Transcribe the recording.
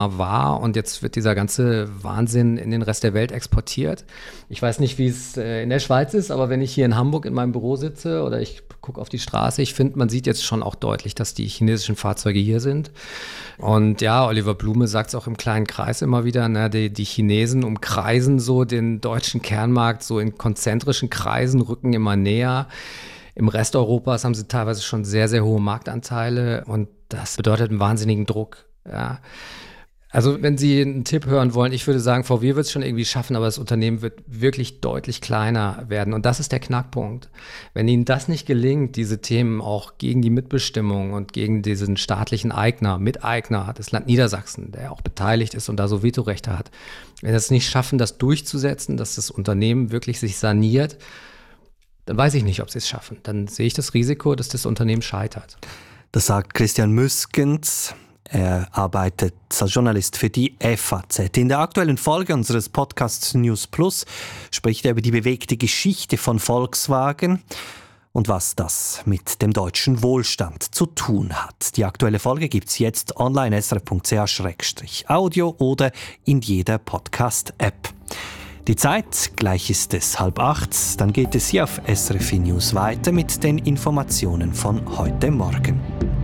war und jetzt wird dieser ganze Wahnsinn in den Rest der Welt exportiert. Ich weiß nicht, wie es in der Schweiz ist, aber wenn ich hier in Hamburg in meinem Büro sitze oder ich gucke auf die Straße, ich finde, man sieht jetzt schon auch deutlich, dass die chinesischen Fahrzeuge hier sind. Und ja, Oliver Blume sagt es auch im kleinen Kreis immer wieder, die Chinesen umkreisen so den deutschen Kernmarkt, so in konzentrischen Kreisen, rücken immer näher. Im Rest Europas haben sie teilweise schon sehr, sehr hohe Marktanteile und das bedeutet einen wahnsinnigen Druck. Ja. Also wenn Sie einen Tipp hören wollen, ich würde sagen, VW wird es schon irgendwie schaffen, aber das Unternehmen wird wirklich deutlich kleiner werden. Und das ist der Knackpunkt. Wenn Ihnen das nicht gelingt, diese Themen auch gegen die Mitbestimmung und gegen diesen staatlichen Miteigner, das Land Niedersachsen, der auch beteiligt ist und da so Vetorechte hat, wenn Sie es nicht schaffen, das durchzusetzen, dass das Unternehmen wirklich sich saniert, dann weiß ich nicht, ob Sie es schaffen. Dann sehe ich das Risiko, dass das Unternehmen scheitert. Das sagt Christian Müskens. Er arbeitet als Journalist für die FAZ. In der aktuellen Folge unseres Podcasts News Plus spricht er über die bewegte Geschichte von Volkswagen und was das mit dem deutschen Wohlstand zu tun hat. Die aktuelle Folge gibt es jetzt online srf.ch/audio oder in jeder Podcast-App. Die Zeit, gleich ist es 7:30, dann geht es hier auf SRF News weiter mit den Informationen von heute Morgen.